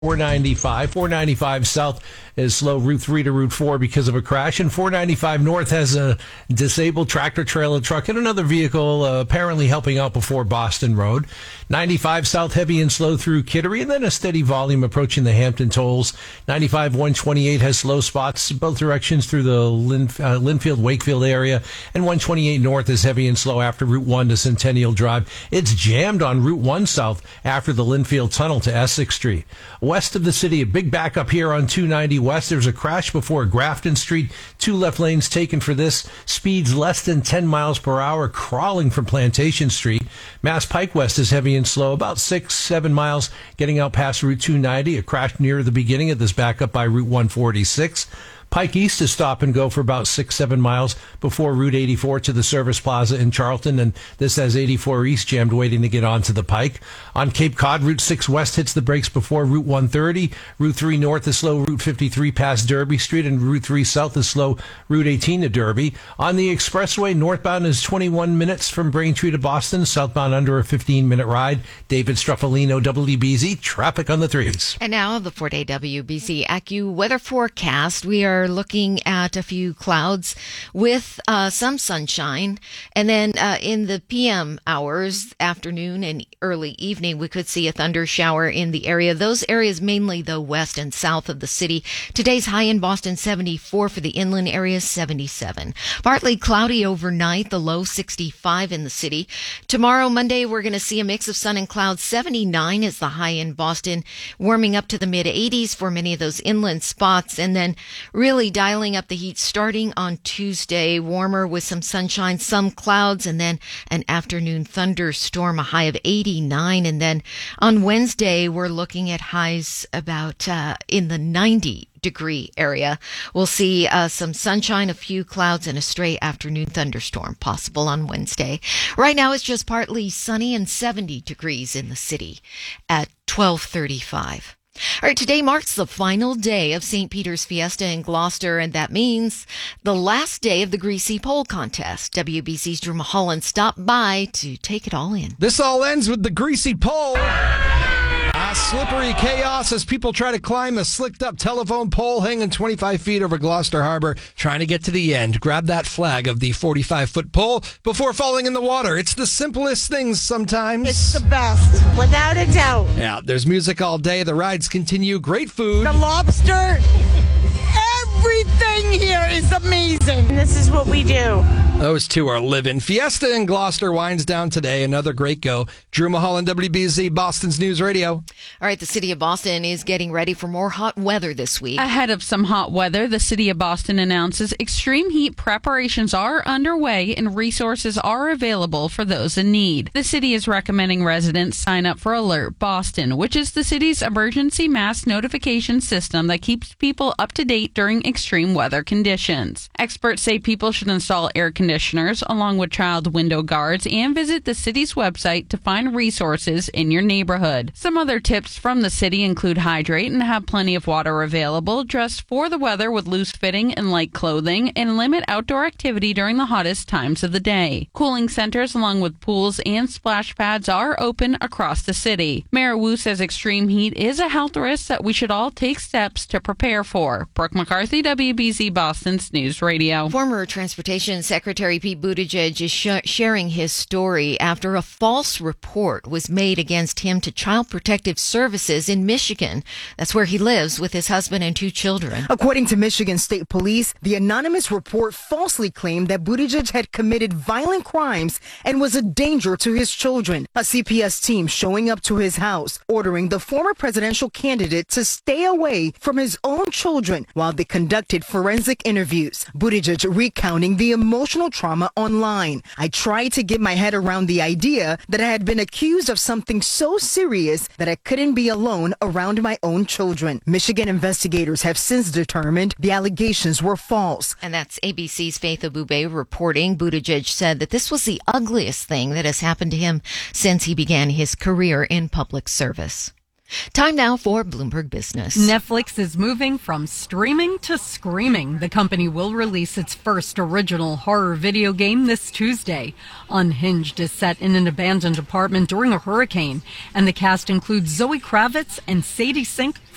495 South is slow Route 3 to Route 4 because of a crash, and 495 North has a disabled tractor trailer truck and another vehicle apparently helping out before Boston Road. 95 South heavy and slow through Kittery, and then a steady volume approaching the Hampton tolls. 95 128 has slow spots both directions through the Linfield Wakefield area, and 128 North is heavy and slow after Route 1 to Centennial Drive. It's jammed on Route 1 South after the Linfield Tunnel to Essex Street. West of the city, a big backup here on 290 West. There's a crash before Grafton Street. 2 left lanes taken for this. Speeds less than 10 miles per hour, crawling from Plantation Street. Mass Pike West is heavy and slow, about 6-7 miles, getting out past Route 290. A crash near the beginning of this backup by Route 146. Pike East is stop and go for about 6-7 miles before Route 84 to the Service Plaza in Charlton, and this has 84 East jammed waiting to get onto the Pike. On Cape Cod, Route 6 West hits the brakes before Route 130. Route 3 North is slow Route 53 past Derby Street, and Route 3 South is slow Route 18 to Derby. On the expressway, northbound is 21 minutes from Braintree to Boston, southbound under a 15-minute ride. David Struffolino, WBZ, traffic on the 3s. And now the 4-day WBZ AccuWeather forecast. We are looking at a few clouds with some sunshine, and then in the PM hours, afternoon and early evening, we could see a thunder shower in the area. Those areas mainly the west and south of the city. Today's high in Boston 74, for the inland areas 77. Partly cloudy overnight, the low 65 in the city. Tomorrow, Monday, we're going to see a mix of sun and clouds. 79 is the high in Boston, warming up to the mid 80s for many of those inland spots, and then really dialing up the heat starting on Tuesday, warmer with some sunshine, some clouds, and then an afternoon thunderstorm, a high of 89. And then on Wednesday, we're looking at highs about in the 90-degree area. We'll see some sunshine, a few clouds, and a stray afternoon thunderstorm possible on Wednesday. Right now, it's just partly sunny and 70 degrees in the city at 12:35. All right, today marks the final day of St. Peter's Fiesta in Gloucester, and that means the last day of the Greasy Pole Contest. WBC's Drew Mulholland stopped by to take it all in. This all ends with the Greasy Pole. Slippery chaos as people try to climb a slicked-up telephone pole hanging 25 feet over Gloucester Harbor, trying to get to the end. Grab that flag of the 45-foot pole before falling in the water. It's the simplest things sometimes. It's the best, without a doubt. Yeah, there's music all day. The rides continue. Great food. The lobster, everything here is amazing. This is what we do. Those two are living. Fiesta in Gloucester winds down today. Another great go. Drew Mulholland, WBZ, Boston's News Radio. All right, the city of Boston is getting ready for more hot weather this week. Ahead of some hot weather, the city of Boston announces extreme heat preparations are underway and resources are available for those in need. The city is recommending residents sign up for Alert Boston, which is the city's emergency mass notification system that keeps people up to date during extreme weather conditions. Experts say people should install air conditioners along with child window guards and visit the city's website to find resources in your neighborhood. Some other tips from the city include hydrate and have plenty of water available, dress for the weather with loose fitting and light clothing, and limit outdoor activity during the hottest times of the day. Cooling centers along with pools and splash pads are open across the city. Mayor Wu says extreme heat is a health risk that we should all take steps to prepare for. Brooke McCarthy, WBZ Boston's News Radio. Former Transportation Secretary Pete Buttigieg is sharing his story after a false report was made against him to Child Protective Services in Michigan. That's where he lives with his husband and 2 children. According to Michigan State Police, the anonymous report falsely claimed that Buttigieg had committed violent crimes and was a danger to his children. A CPS team showing up to his house, ordering the former presidential candidate to stay away from his own children while they conducted forensic interviews. Buttigieg recounting the emotional trauma online. I tried to get my head around the idea that I had been accused of something so serious that I couldn't be alone around my own children. Michigan investigators have since determined the allegations were false. And that's ABC's Faith Abube reporting. Buttigieg said that this was the ugliest thing that has happened to him since he began his career in public service. Time now for Bloomberg Business. Netflix is moving from streaming to screaming. The company will release its first original horror video game this Tuesday. Unhinged is set in an abandoned apartment during a hurricane, and the cast includes Zoe Kravitz and Sadie Sink